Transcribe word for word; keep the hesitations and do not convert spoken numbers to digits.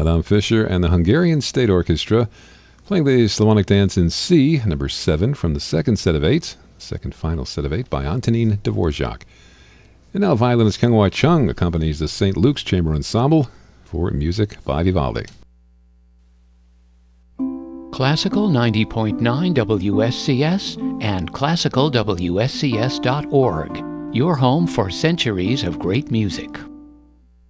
Adam Fischer and the Hungarian State Orchestra playing the Slavonic Dance in C, number seven from the second set of eight, second final set of eight by Antonin Dvorak. And now violinist Kyung-Hwa Chung accompanies the Saint Luke's Chamber Ensemble for music by Vivaldi. Classical ninety point nine W S C S and classical W S C S dot org, your home for centuries of great music.